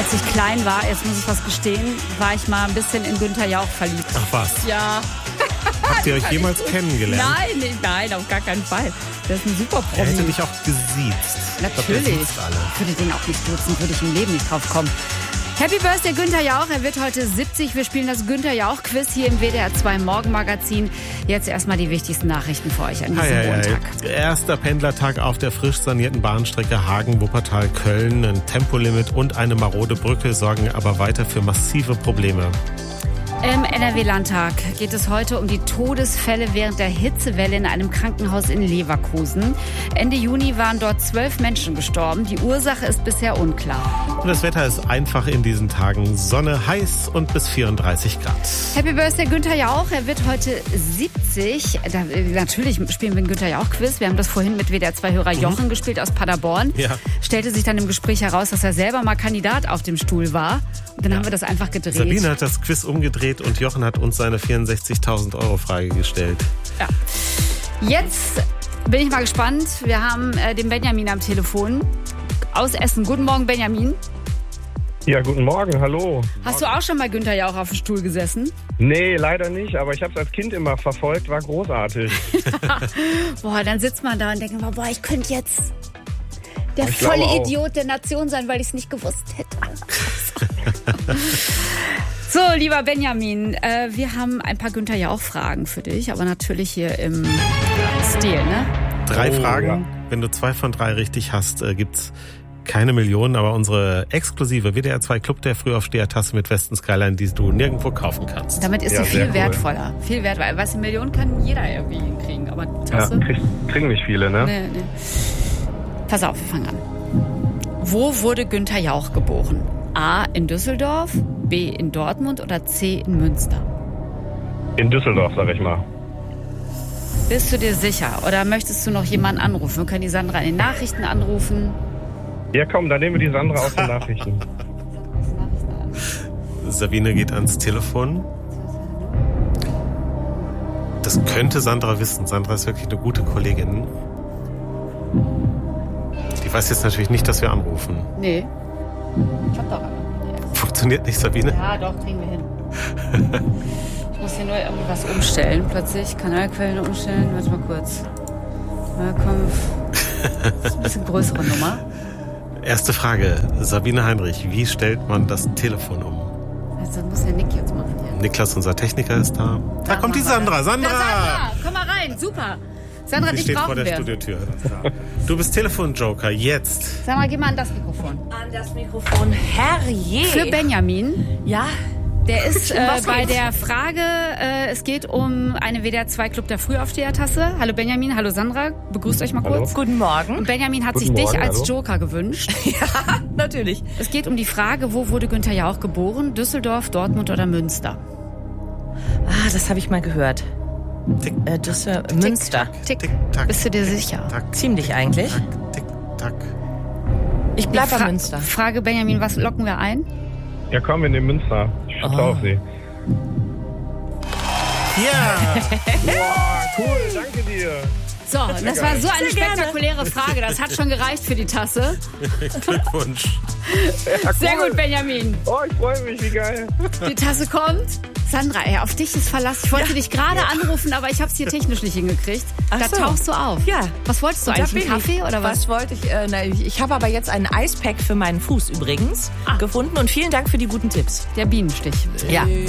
Als ich klein war, jetzt muss ich was gestehen, war ich mal ein bisschen in Günther Jauch verliebt. Ach was. Ja. Habt ihr euch jemals kennengelernt? Nein, auf gar keinen Fall. Der ist ein super Promi. Er hätte dich auch gesiezt. Natürlich. Ich würde den auch nicht duzen, würde ich im Leben nicht drauf kommen. Happy Birthday Günther Jauch, er wird heute 70. Wir spielen das Günther Jauch Quiz hier im WDR 2 Morgenmagazin. Jetzt erstmal die wichtigsten Nachrichten für euch an diesem Montag. Erster Pendlertag auf der frisch sanierten Bahnstrecke Hagen-Wuppertal-Köln. Ein Tempolimit und eine marode Brücke sorgen aber weiter für massive Probleme. Im NRW-Landtag geht es heute um die Todesfälle während der Hitzewelle in einem Krankenhaus in Leverkusen. Ende Juni waren dort 12 Menschen gestorben. Die Ursache ist bisher unklar. Und das Wetter ist einfach in diesen Tagen. Sonne, heiß und bis 34 Grad. Happy Birthday Günther Jauch. Er wird heute 70. Natürlich spielen wir ein Günther Jauch-Quiz. Wir haben das vorhin mit WDR 2-Hörer Jochen gespielt aus Paderborn. Ja. Stellte sich dann im Gespräch heraus, dass er selber mal Kandidat auf dem Stuhl war. Und dann haben wir das einfach gedreht. Sabine hat das Quiz umgedreht und Jochen hat uns seine 64.000 € Frage gestellt. Ja. Jetzt bin ich mal gespannt. Wir haben den Benjamin am Telefon aus Essen. Guten Morgen, Benjamin. Ja, guten Morgen, hallo. Hast du auch schon mal Günther Jauch auf dem Stuhl gesessen? Nee, leider nicht, aber ich habe es als Kind immer verfolgt, war großartig. Boah, dann sitzt man da und denkt immer, boah, ich könnte jetzt der volle Idiot der Nation sein, weil ich es nicht gewusst hätte. So, lieber Benjamin, wir haben ein paar Günther Jauch-Fragen für dich, aber natürlich hier im Stil, ne? 3 Fragen. Ja. Wenn du 2 von 3 richtig hast, gibt's keine Millionen, aber unsere exklusive WDR 2 Club der Frühaufsteher-Tasse mit Westen Skyline, die du nirgendwo kaufen kannst. Damit ist sie viel wertvoller. Viel wertvoller. Was, eine Million kann jeder irgendwie hinkriegen, aber Tasse? Ja, kriegen nicht viele, ne? Nee. Pass auf, wir fangen an. Wo wurde Günther Jauch geboren? A. in Düsseldorf, B. in Dortmund oder C. in Münster? In Düsseldorf, sag ich mal. Bist du dir sicher? Oder möchtest du noch jemanden anrufen? Wir können die Sandra in den Nachrichten anrufen. Ja, komm, dann nehmen wir die Sandra aus den Nachrichten. Sabine geht ans Telefon. Das könnte Sandra wissen. Sandra ist wirklich eine gute Kollegin. Die weiß jetzt natürlich nicht, dass wir anrufen. Nee. Ich hab doch einen. Funktioniert nicht, Sabine? Ja, doch, kriegen wir hin. Ich muss hier nur irgendwas umstellen. Plötzlich Kanalquellen umstellen. Warte mal kurz. Das ist ein bisschen größere Nummer. Erste Frage. Sabine Heinrich, wie stellt man das Telefon um? Also, das muss der Nick jetzt machen hier. Niklas, unser Techniker, ist da. Da kommt die Sandra. Sandra! Na, Sandra, komm mal rein. Super. Sandra, Die dich steht brauchen vor der wir. Studiotür. Du bist Telefonjoker, jetzt. Sag mal, geh mal an das Mikrofon. An das Mikrofon. Herrje. Für Benjamin. Ja. Der ist Was bei geht's? der Frage, es geht um eine WDR 2 Club der Frühaufsteher-Tasse. Hallo Benjamin, hallo Sandra. Begrüßt euch mal kurz. Guten Morgen. Und Benjamin hat Guten sich dich Morgen, als hallo. Joker gewünscht. Ja, natürlich. Es geht um die Frage, wo wurde Günther Jauch geboren? Düsseldorf, Dortmund oder Münster? Ah, das habe ich mal gehört. Tick, Münster. Tick. tack. Bist du dir sicher? Tack, Ziemlich eigentlich. tack, tick, tack. Ich bleib bei Münster. Frage Benjamin, was locken wir ein? Ja, komm, wir nehmen Münster. Ich vertraue auf sie. Ja! Boah, cool, danke dir. So, das war so eine Sehr gerne. spektakuläre Frage. Das hat schon gereicht für die Tasse. Glückwunsch. Ja, Sehr cool. gut, Benjamin. Oh, ich freue mich, wie geil. Die Tasse kommt. Sandra, ey, auf dich ist Verlass. Ich wollte dich gerade anrufen, aber ich habe es hier technisch nicht hingekriegt. Ach Da so. tauchst du auf. Ja. Was wolltest du Und da eigentlich? Einen bin ich. Kaffee oder was? Was wollte ich? Ich habe aber jetzt einen Eispack für meinen Fuß übrigens gefunden und vielen Dank für die guten Tipps. Der Bienenstich. Ja.